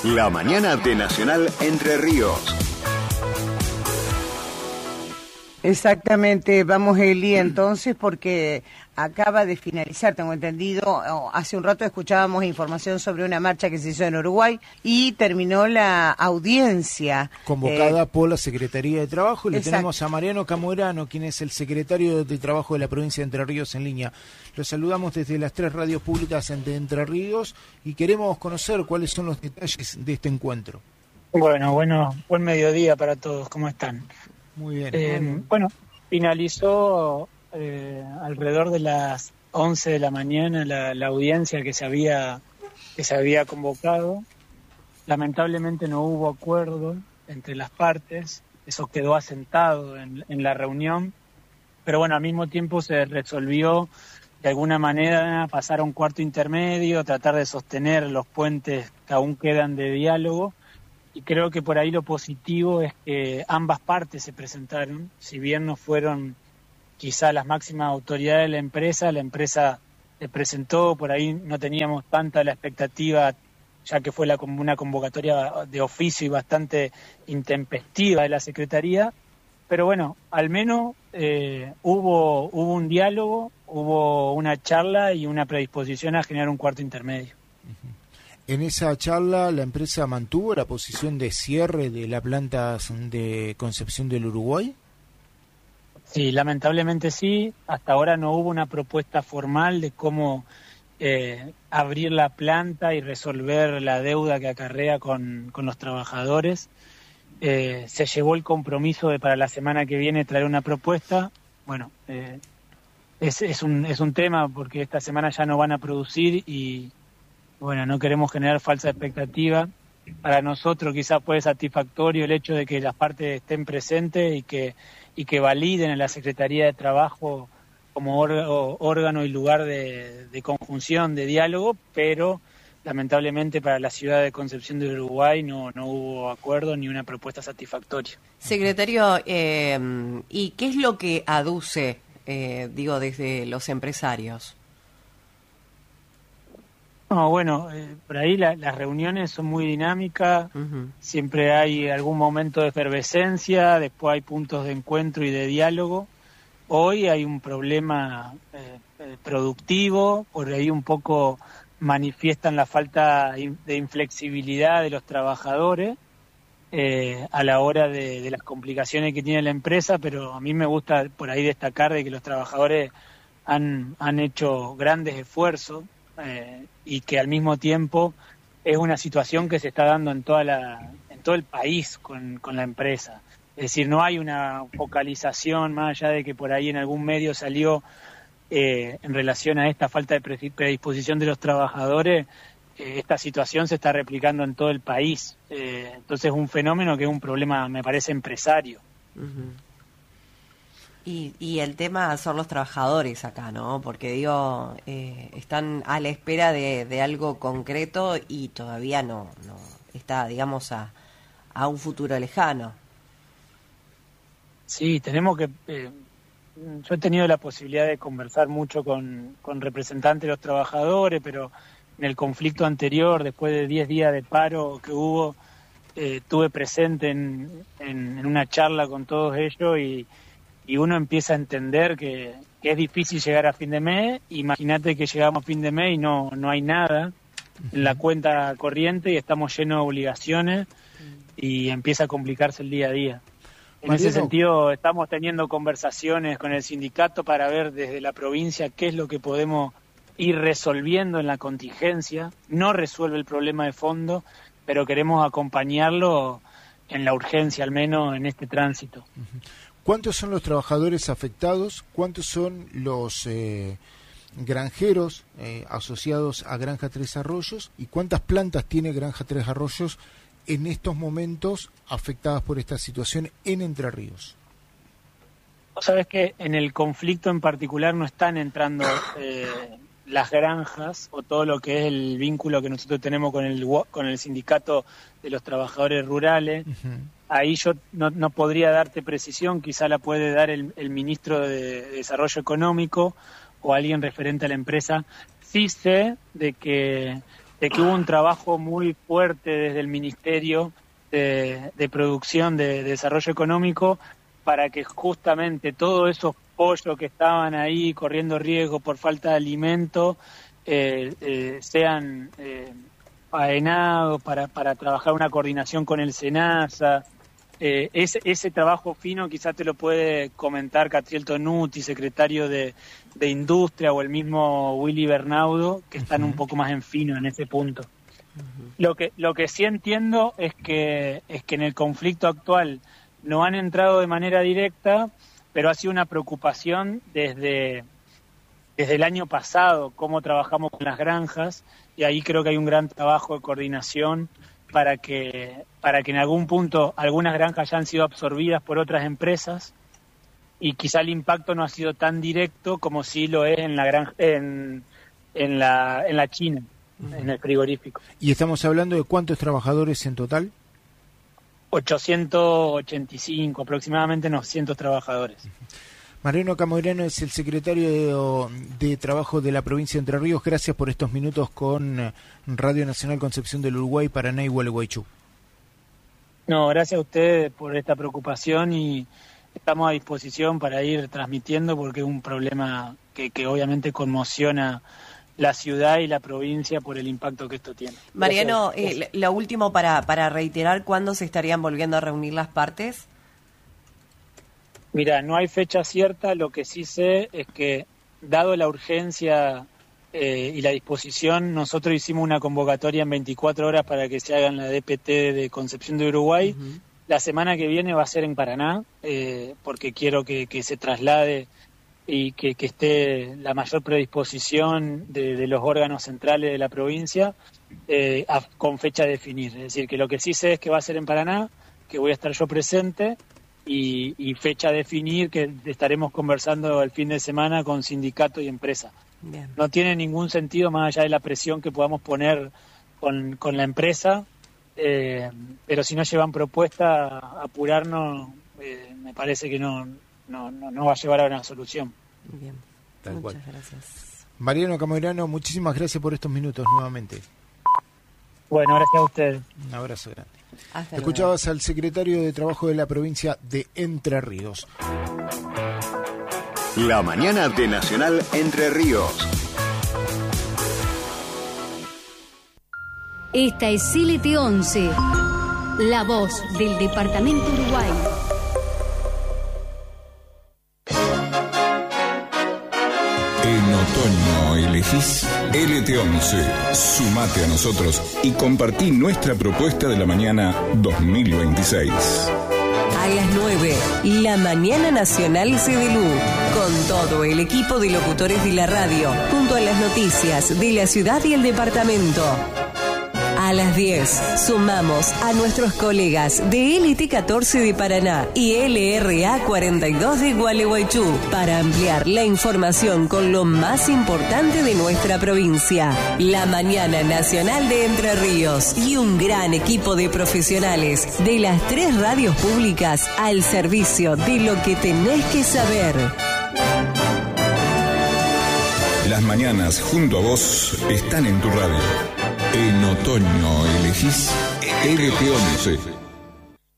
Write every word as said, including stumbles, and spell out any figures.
La mañana de Nacional Entre Ríos. Exactamente, vamos Eli entonces porque acaba de finalizar, tengo entendido, hace un rato escuchábamos información sobre una marcha que se hizo en Uruguay y terminó la audiencia. Convocada eh, por la Secretaría de Trabajo, y le exacto. tenemos a Mariano Camorano, quien es el secretario de Trabajo de la provincia de Entre Ríos en línea. Los saludamos desde las tres radios públicas de Entre Ríos y queremos conocer cuáles son los detalles de este encuentro. Bueno, bueno, buen mediodía para todos, ¿cómo están? Muy bien. Eh, bueno, finalizó eh, alrededor de las once de la mañana la, la audiencia que se había que se había convocado. Lamentablemente no hubo acuerdo entre las partes, eso quedó asentado en, en la reunión, pero bueno, al mismo tiempo se resolvió de alguna manera pasar a un cuarto intermedio, tratar de sostener los puentes que aún quedan de diálogo. Y creo que por ahí lo positivo es que ambas partes se presentaron, si bien no fueron quizá las máximas autoridades de la empresa, la empresa se presentó, por ahí no teníamos tanta la expectativa, ya que fue la, una convocatoria de oficio y bastante intempestiva de la Secretaría, pero bueno, al menos eh, hubo, hubo un diálogo, hubo una charla y una predisposición a generar un cuarto intermedio. Uh-huh. En esa charla, ¿la empresa mantuvo la posición de cierre de la planta de Concepción del Uruguay? Sí, lamentablemente sí. Hasta ahora no hubo una propuesta formal de cómo eh, abrir la planta y resolver la deuda que acarrea con, con los trabajadores. Eh, se llevó el compromiso de para la semana que viene traer una propuesta. Bueno, eh, es, es, un, es un tema porque esta semana ya no van a producir y... Bueno, no queremos generar falsa expectativa. Para nosotros quizás fue satisfactorio el hecho de que las partes estén presentes y que y que validen en la Secretaría de Trabajo como órgano y lugar de, de conjunción, de diálogo, pero lamentablemente para la ciudad de Concepción del Uruguay no, no hubo acuerdo ni una propuesta satisfactoria. Secretario, eh, ¿y qué es lo que aduce, eh, digo, desde los empresarios? No, bueno, eh, por ahí la, las reuniones son muy dinámicas, uh-huh. Siempre hay algún momento de efervescencia, después hay puntos de encuentro y de diálogo. Hoy hay un problema eh, eh, productivo, por ahí un poco manifiestan la falta de inflexibilidad de los trabajadores eh, a la hora de, de las complicaciones que tiene la empresa, pero a mí me gusta por ahí destacar de que los trabajadores han, han hecho grandes esfuerzos. Eh, y que al mismo tiempo es una situación que se está dando en toda la en todo el país con, con la empresa. Es decir, no hay una focalización más allá de que por ahí en algún medio salió eh, en relación a esta falta de predisposición de los trabajadores, eh, esta situación se está replicando en todo el país. Eh, entonces es un fenómeno que es un problema, me parece, empresario. Uh-huh. Y, y el tema son los trabajadores acá, ¿no? Porque digo, eh, están a la espera de, de algo concreto y todavía no, no está, digamos, a, a un futuro lejano. Sí, tenemos que... Eh, yo he tenido la posibilidad de conversar mucho con, con representantes de los trabajadores, pero en el conflicto anterior, después de diez días de paro que hubo, eh, estuve presente en, en, en una charla con todos ellos y... y uno empieza a entender que, que es difícil llegar a fin de mes. Imagínate que llegamos a fin de mes y no, no hay nada en la cuenta corriente y estamos llenos de obligaciones y empieza a complicarse el día a día. En Mariano, ese sentido estamos teniendo conversaciones con el sindicato para ver desde la provincia qué es lo que podemos ir resolviendo en la contingencia. No resuelve el problema de fondo, pero queremos acompañarlo en la urgencia, al menos en este tránsito. ¿Cuántos son los trabajadores afectados? ¿Cuántos son los eh, granjeros eh, asociados a Granja Tres Arroyos? ¿Y cuántas plantas tiene Granja Tres Arroyos en estos momentos afectadas por esta situación en Entre Ríos? Vos sabés que en el conflicto en particular no están entrando eh, las granjas o todo lo que es el vínculo que nosotros tenemos con el con el sindicato de los trabajadores rurales. Uh-huh. Ahí yo no, no podría darte precisión, quizá la puede dar el, el ministro de Desarrollo Económico o alguien referente a la empresa. Sí sé de que de que hubo un trabajo muy fuerte desde el Ministerio de, de Producción de, de Desarrollo Económico para que justamente todos esos pollos que estaban ahí corriendo riesgo por falta de alimento eh, eh, sean eh, faenados para, para trabajar una coordinación con el SENASA. Eh, ese, ese trabajo fino quizás te lo puede comentar Catriel Tonuti, secretario de, de Industria, o el mismo Willy Bernaudo, que están uh-huh. un poco más en fino en ese punto. Uh-huh. Lo que lo que sí entiendo es que es que en el conflicto actual no han entrado de manera directa, pero ha sido una preocupación desde, desde el año pasado, cómo trabajamos con las granjas, y ahí creo que hay un gran trabajo de coordinación para que para que en algún punto algunas granjas ya han sido absorbidas por otras empresas y quizá el impacto no ha sido tan directo como sí lo es en la granja, en, en la en la China, uh-huh. en el frigorífico. ¿Y estamos hablando de cuántos trabajadores en total? ochocientos ochenta y cinco, aproximadamente novecientos trabajadores. Uh-huh. Mariano Camoirano es el secretario de, de Trabajo de la provincia de Entre Ríos. Gracias por estos minutos con Radio Nacional Concepción del Uruguay, Paraná y Gualeguaychú. No, gracias a ustedes por esta preocupación y estamos a disposición para ir transmitiendo porque es un problema que, que obviamente conmociona la ciudad y la provincia por el impacto que esto tiene. Mariano, eh, lo último para, para reiterar, ¿cuándo se estarían volviendo a reunir las partes? Mira, no hay fecha cierta, lo que sí sé es que, dado la urgencia eh, y la disposición, nosotros hicimos una convocatoria en veinticuatro horas para que se hagan la D P T de Concepción de Uruguay. Uh-huh. La semana que viene va a ser en Paraná, eh, porque quiero que, que se traslade y que, que esté la mayor predisposición de, de los órganos centrales de la provincia eh, a, con fecha a definir. Es decir, que lo que sí sé es que va a ser en Paraná, que voy a estar yo presente, Y, y fecha a definir, que estaremos conversando el fin de semana con sindicato y empresa. Bien. No tiene ningún sentido, más allá de la presión que podamos poner con, con la empresa, eh, pero si no llevan propuesta, apurarnos, eh, me parece que no, no, no, no va a llevar a una solución. Bien, Tal muchas cual. gracias. Mariano Camoirano, muchísimas gracias por estos minutos nuevamente. Bueno, gracias a ustedes. Un abrazo grande. Hasta Escuchabas luego. al secretario de Trabajo de la provincia de Entre Ríos. La mañana de Nacional Entre Ríos. Esta es C L T once, la voz del Departamento Uruguay. En otoño elegís L T once. Sumate a nosotros y compartí nuestra propuesta de la mañana dos mil veintiséis. A las nueve, la Mañana Nacional C D L U, con todo el equipo de locutores de la radio, junto a las noticias de la ciudad y el departamento. A las diez, sumamos a nuestros colegas de L T catorce de Paraná y L R A cuarenta y dos de Gualeguaychú para ampliar la información con lo más importante de nuestra provincia. La Mañana Nacional de Entre Ríos y un gran equipo de profesionales de las tres radios públicas al servicio de lo que tenés que saber. Las mañanas junto a vos están en tu radio. En otoño elegís L T once.